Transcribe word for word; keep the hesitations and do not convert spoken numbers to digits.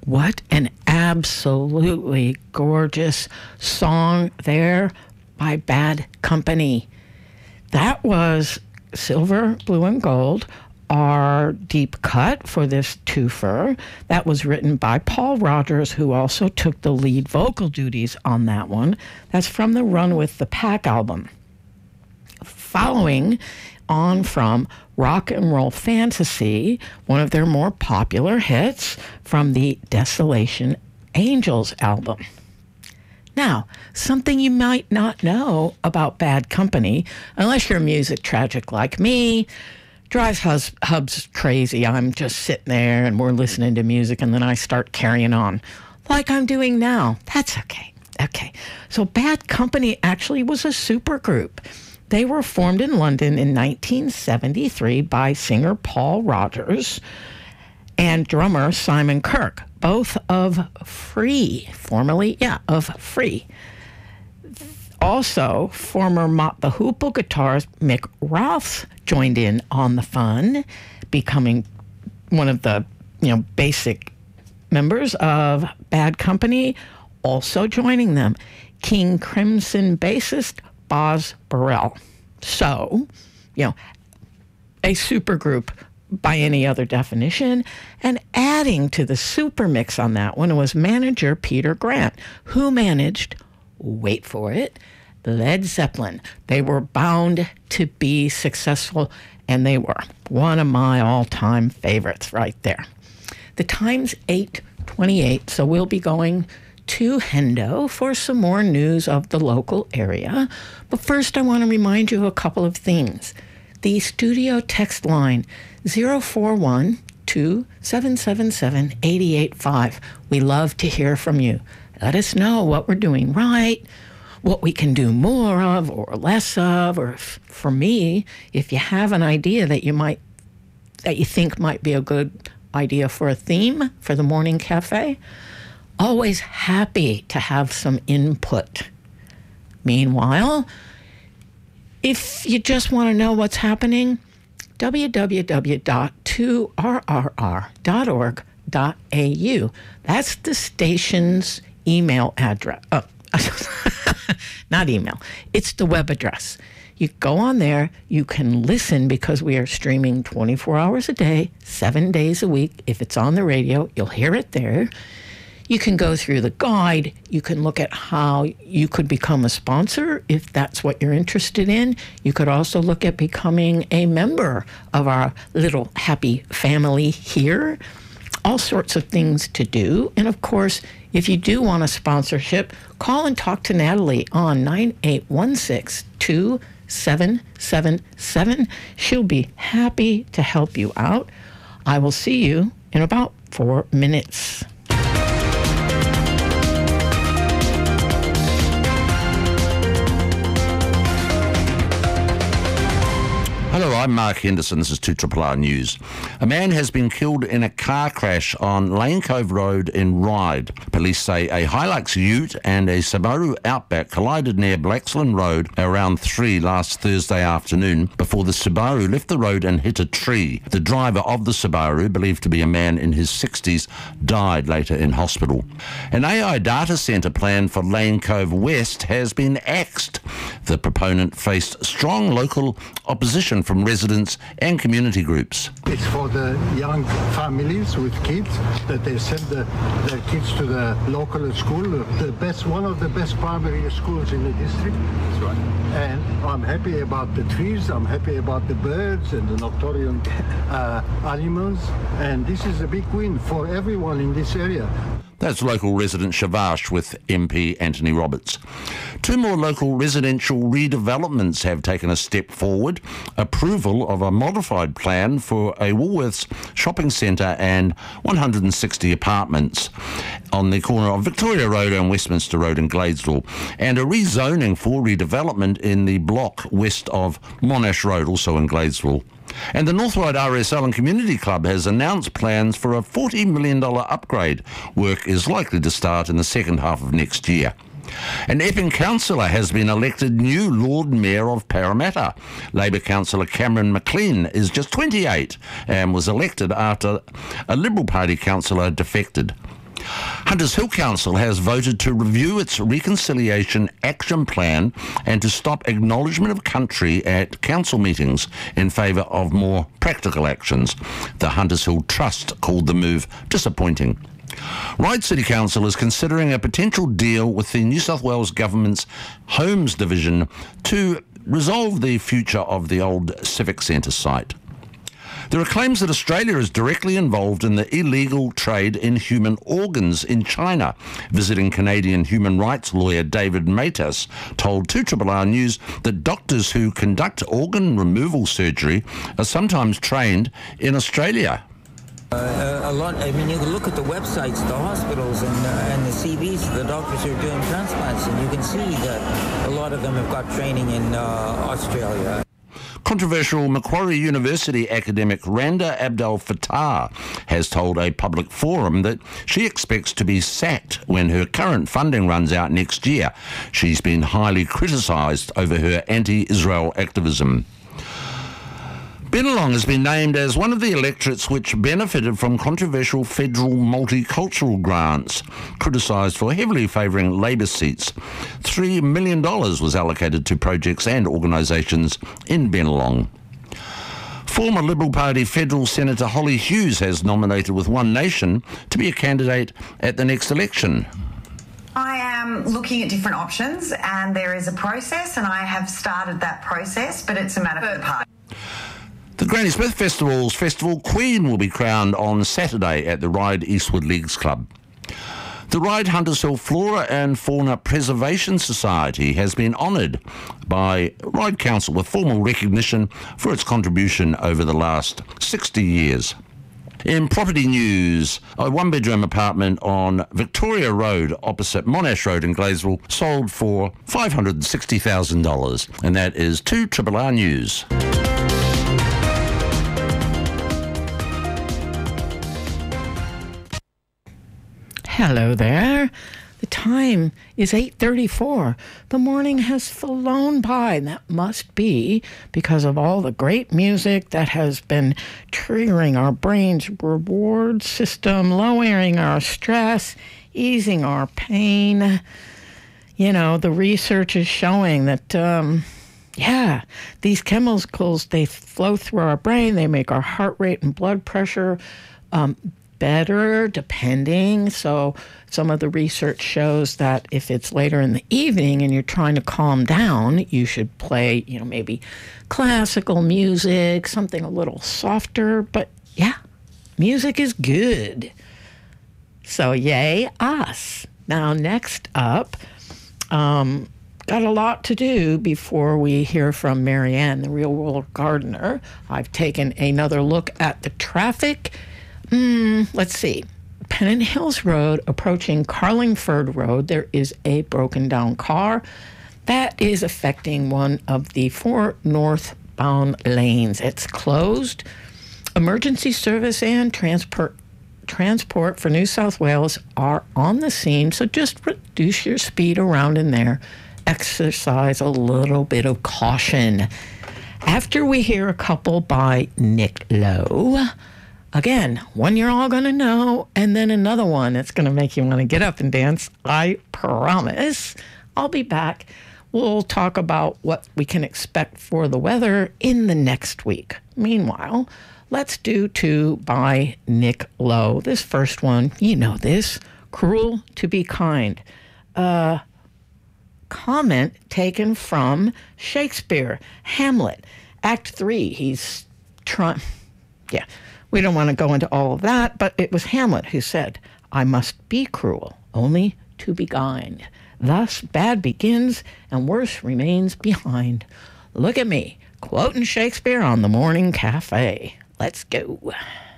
What an absolutely gorgeous song there by Bad Company. That was Silver, Blue, and Gold, our deep cut for this twofer. That was written by Paul Rogers, who also took the lead vocal duties on that one. That's from the Run with the Pack album. Following on from Rock and Roll Fantasy, one of their more popular hits from the Desolation Angels album. Now, something you might not know about Bad Company, unless you're music tragic like me, drives Hubs, Hubs crazy. I'm just sitting there and we're listening to music and then I start carrying on like I'm doing now. That's okay. Okay. So Bad Company actually was a supergroup. They were formed in London in nineteen seventy-three by singer Paul Rogers and drummer Simon Kirke, both of Free, formerly, yeah, of Free. Also, former Mott the Hoople guitarist Mick Roths joined in on the fun, becoming one of the, you know, basic members of Bad Company, also joining them. King Crimson bassist Boz Burrell. So, you know, a supergroup by any other definition, and adding to the super mix on that one was manager Peter Grant, who managed, wait for it, Led Zeppelin. They were bound to be successful, and they were one of my all-time favorites right there. The time's eight twenty-eight, so we'll be going to Hendo for some more news of the local area. But first, I want to remind you of a couple of things. The studio text line, zero four one, two seven seven seven, eight eight five. We love to hear from you. Let us know what we're doing right, what we can do more of or less of, or if, for me, if you have an idea that you might, that you think might be a good idea for a theme for the Morning Cafe, always happy to have some input. Meanwhile, if you just want to know what's happening, w w w dot two r r r dot org dot a u. That's the station's email address. Oh, not email. It's the web address. You go on there. You can listen because we are streaming twenty-four hours a day, seven days a week. If it's on the radio, you'll hear it there. You can go through the guide. You can look at how you could become a sponsor if that's what you're interested in. You could also look at becoming a member of our little happy family here. All sorts of things to do. And of course, if you do want a sponsorship, call and talk to Natalie on nine eight one six, two seven seven seven. She'll be happy to help you out. I will see you in about four minutes. Hello, I'm Mark Henderson. This is two R R News. A man has been killed in a car crash on Lane Cove Road in Ryde. Police say a Hilux Ute and a Subaru Outback collided near Blaxland Road around three last Thursday afternoon before the Subaru left the road and hit a tree. The driver of the Subaru, believed to be a man in his sixties, died later in hospital. An A I data centre plan for Lane Cove West has been axed. The proponent faced strong local opposition from residents and community groups. It's for the young families with kids that they send the, their kids to the local school, the best, one of the best primary schools in the district. That's right. And I'm happy about the trees, I'm happy about the birds and the nocturnal uh, animals, and this is a big win for everyone in this area. That's local resident Shavash with M P Anthony Roberts. Two more local residential redevelopments have taken a step forward. Approval of a modified plan for a Woolworths shopping centre and one hundred sixty apartments on the corner of Victoria Road and Westminster Road in Gladesville, and a rezoning for redevelopment in the block west of Monash Road, also in Gladesville. And the North Ryde R S L and Community Club has announced plans for a forty million dollars upgrade. Work is likely to start in the second half of next year. An Epping councillor has been elected new Lord Mayor of Parramatta. Labor councillor Cameron McLean is just twenty-eight and was elected after a Liberal Party councillor defected. Hunters Hill Council has voted to review its Reconciliation Action Plan and to stop acknowledgement of country at council meetings in favour of more practical actions. The Hunters Hill Trust called the move disappointing. Ryde City Council is considering a potential deal with the New South Wales Government's Homes Division to resolve the future of the old Civic Centre site. There are claims that Australia is directly involved in the illegal trade in human organs in China. Visiting Canadian human rights lawyer David Matas told two R R R News that doctors who conduct organ removal surgery are sometimes trained in Australia. Uh, a lot. I mean, you can look at the websites, the hospitals, and, uh, and the C Vs of the doctors who are doing transplants, and you can see that a lot of them have got training in uh, Australia. Controversial Macquarie University academic Randa Abdel Fattah has told a public forum that she expects to be sacked when her current funding runs out next year. She's been highly criticised over her anti-Israel activism. Bennelong has been named as one of the electorates which benefited from controversial federal multicultural grants, criticised for heavily favouring Labor seats. three million dollars was allocated to projects and organisations in Bennelong. Former Liberal Party Federal Senator Holly Hughes has nominated with One Nation to be a candidate at the next election. I am looking at different options, and there is a process, and I have started that process, but it's a matter for the party. The Granny Smith Festival's Festival Queen will be crowned on Saturday at the Ryde Eastwood Leagues Club. The Ryde Hunters Hill Flora and Fauna Preservation Society has been honoured by Ryde Council with formal recognition for its contribution over the last sixty years. In property news, a one-bedroom apartment on Victoria Road opposite Monash Road in Gladesville sold for five hundred sixty thousand dollars, and that is two R R R News. Hello there. The time is eight thirty-four. The morning has flown by. That must be because of all the great music that has been triggering our brain's reward system, lowering our stress, easing our pain. You know, the research is showing that, um, yeah, these chemicals, they flow through our brain. They make our heart rate and blood pressure um, better, depending. So some of the research shows that if it's later in the evening and you're trying to calm down, you should play, you know, maybe classical music, something a little softer. But yeah, music is good. So yay us. Now next up, um, got a lot to do before we hear from Marianne, the real world gardener. I've taken another look at the traffic. Mm, let's see. Pennant Hills Road approaching Carlingford Road, there is a broken down car that is affecting one of the four northbound lanes. It's closed. Emergency service and transport transport for New South Wales are on the scene, so just reduce your speed around in there. Exercise a little bit of caution. After we hear a couple by Nick Lowe, again, one you're all going to know, and then another one that's going to make you want to get up and dance. I promise. I'll be back. We'll talk about what we can expect for the weather in the next week. Meanwhile, let's do two by Nick Lowe. This first one, you know this, Cruel to be Kind. Uh, comment taken from Shakespeare, Hamlet, Act three. He's trying, yeah. We don't want to go into all of that, but it was Hamlet who said, I must be cruel, only to be kind. Thus, bad begins and worse remains behind. Look at me, quoting Shakespeare on the Morning Cafe. Let's go.